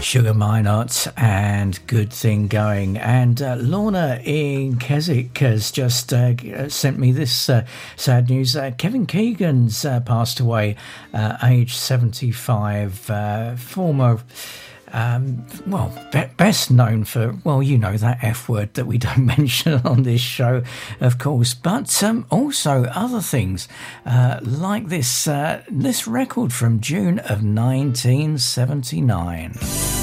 Sugar Minot and Good Thing Going. And Lorna in Keswick has just sent me this sad news. Kevin Keegan's passed away, age 75, former... best known for, you know, that F word that we don't mention on this show, of course, but also other things like this record from June of 1979.